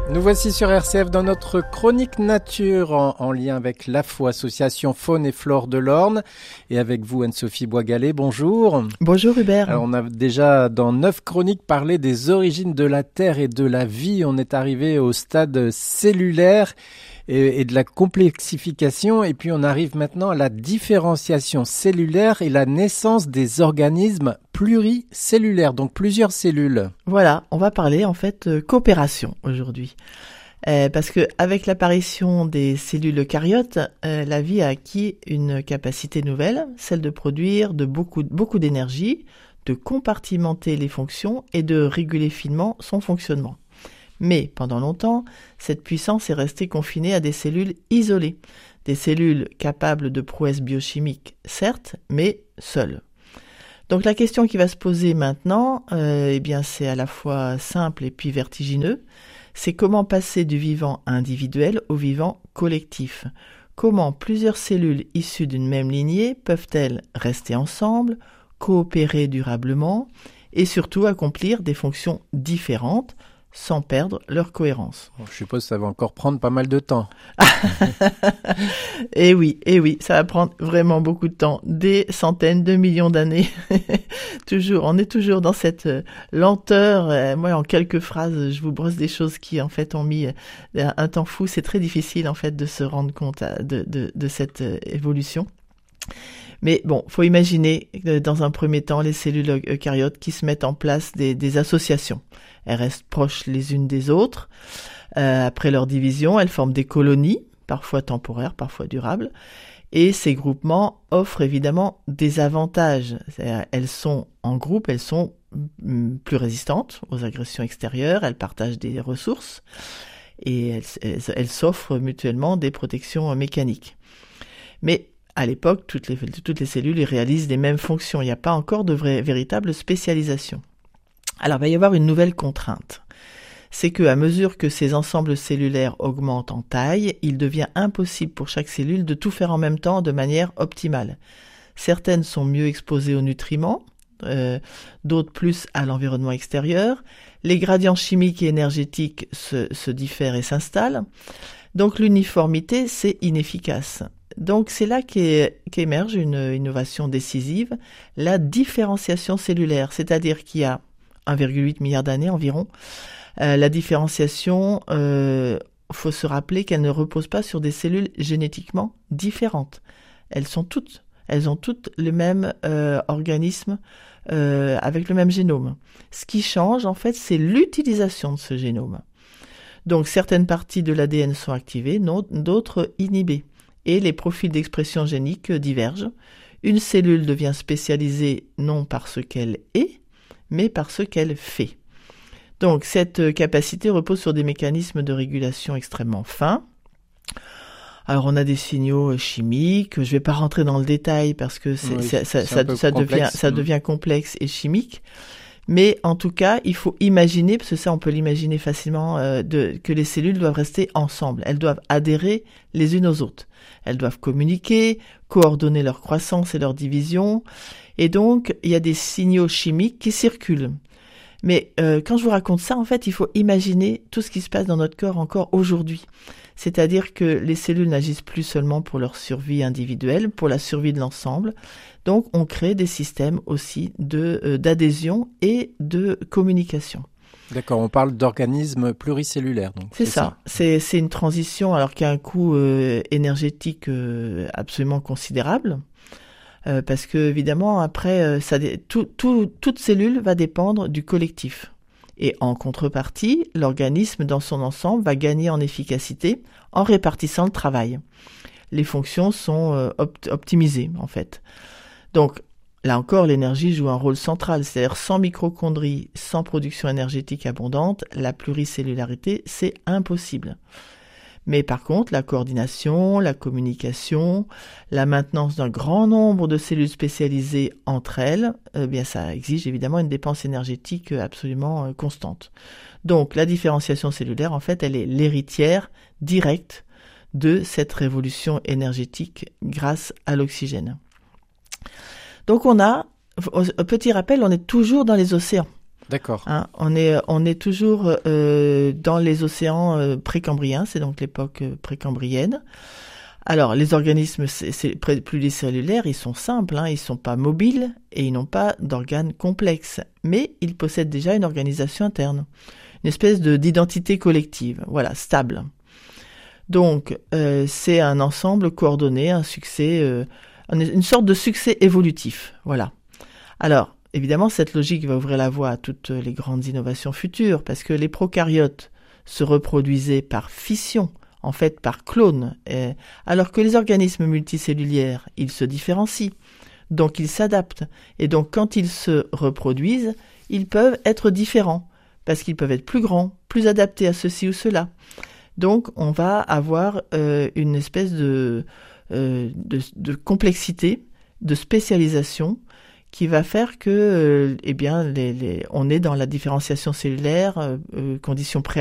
Nous voici sur RCF dans notre chronique nature en lien avec l'AFO, Association Faune et Flore de l'Orne, et avec vous Anne-Sophie Boisgalet, bonjour. Bonjour Hubert. Alors, on a déjà dans 9 chroniques parlé des origines de la Terre et de la vie. On est arrivé au stade cellulaire et de la complexification, et puis on arrive maintenant à la différenciation cellulaire et la naissance des organismes pluricellulaires, donc plusieurs cellules. Voilà, on va parler en fait coopération aujourd'hui. Parce que avec l'apparition des cellules eucaryotes, la vie a acquis une capacité nouvelle, celle de produire beaucoup d'énergie, de compartimenter les fonctions et de réguler finement son fonctionnement. Mais pendant longtemps, cette puissance est restée confinée à des cellules isolées, des cellules capables de prouesses biochimiques, certes, mais seules. Donc la question qui va se poser maintenant, c'est à la fois simple et puis vertigineux. C'est comment passer du vivant individuel au vivant collectif. Comment plusieurs cellules issues d'une même lignée peuvent-elles rester ensemble, coopérer durablement et surtout accomplir des fonctions différentes sans perdre leur cohérence. Je suppose que ça va encore prendre pas mal de temps. Et oui, ça va prendre vraiment beaucoup de temps, des centaines de millions d'années. On est toujours dans cette lenteur. Moi, en quelques phrases, je vous brosse des choses qui, en fait, ont mis un temps fou. C'est très difficile, en fait, de se rendre compte de cette évolution. Mais bon, faut imaginer dans un premier temps les cellules eucaryotes qui se mettent en place des associations. Elles restent proches les unes des autres. Après leur division, elles forment des colonies, parfois temporaires, parfois durables. Et ces groupements offrent évidemment des avantages. Elles sont en groupe, elles sont plus résistantes aux agressions extérieures, elles partagent des ressources et elles s'offrent mutuellement des protections mécaniques. Mais à l'époque, toutes les cellules réalisent les mêmes fonctions. Il n'y a pas encore de véritable spécialisation. Alors, il va y avoir une nouvelle contrainte. C'est qu'à mesure que ces ensembles cellulaires augmentent en taille, il devient impossible pour chaque cellule de tout faire en même temps de manière optimale. Certaines sont mieux exposées aux nutriments, d'autres plus à l'environnement extérieur. Les gradients chimiques et énergétiques se diffèrent et s'installent. Donc, l'uniformité, c'est inefficace. Donc c'est là qu'émerge une innovation décisive, la différenciation cellulaire, c'est-à-dire qu'il y a 1,8 milliard d'années environ, la différenciation, faut se rappeler qu'elle ne repose pas sur des cellules génétiquement différentes. Elles ont toutes le même organisme avec le même génome. Ce qui change en fait, c'est l'utilisation de ce génome. Donc certaines parties de l'ADN sont activées, d'autres inhibées. Et les profils d'expression génique divergent. Une cellule devient spécialisée non par ce qu'elle est, mais par ce qu'elle fait. Donc cette capacité repose sur des mécanismes de régulation extrêmement fins. Alors on a des signaux chimiques, je ne vais pas rentrer dans le détail parce que ça devient complexe et chimique. Mais en tout cas, il faut imaginer, parce que ça on peut l'imaginer facilement, que les cellules doivent rester ensemble. Elles doivent adhérer les unes aux autres. Elles doivent communiquer, coordonner leur croissance et leur division. Et donc, il y a des signaux chimiques qui circulent. Mais quand je vous raconte ça, en fait, il faut imaginer tout ce qui se passe dans notre corps encore aujourd'hui. C'est-à-dire que les cellules n'agissent plus seulement pour leur survie individuelle, pour la survie de l'ensemble. Donc, on crée des systèmes aussi d'adhésion et de communication. D'accord, on parle d'organismes pluricellulaires. Donc c'est ça. C'est une transition alors qui a un coût énergétique absolument considérable. Parce que évidemment, après, toute cellule va dépendre du collectif. Et en contrepartie, l'organisme dans son ensemble va gagner en efficacité en répartissant le travail. Les fonctions sont optimisées en fait. Donc là encore, l'énergie joue un rôle central. C'est-à-dire sans mitochondries, sans production énergétique abondante, la pluricellularité, c'est impossible. Mais par contre, la coordination, la communication, la maintenance d'un grand nombre de cellules spécialisées entre elles, ça exige évidemment une dépense énergétique absolument constante. Donc, la différenciation cellulaire, en fait, elle est l'héritière directe de cette révolution énergétique grâce à l'oxygène. Donc, petit rappel, on est toujours dans les océans. D'accord. Hein, on est toujours dans les océans précambriens, c'est donc l'époque précambrienne. Alors, les organismes pluricellulaires, ils sont simples, hein, ils sont pas mobiles et ils n'ont pas d'organes complexes, mais ils possèdent déjà une organisation interne, une espèce d'identité collective, voilà, stable. Donc, c'est un ensemble coordonné, un succès, une sorte de succès évolutif, voilà. Alors, évidemment, cette logique va ouvrir la voie à toutes les grandes innovations futures, parce que les prokaryotes se reproduisaient par fission, en fait par clone, alors que les organismes multicellulaires, ils se différencient, donc ils s'adaptent. Et donc quand ils se reproduisent, ils peuvent être différents, parce qu'ils peuvent être plus grands, plus adaptés à ceci ou cela. Donc on va avoir une espèce de complexité, de spécialisation, qui va faire que, on est dans la différenciation cellulaire, condition préalable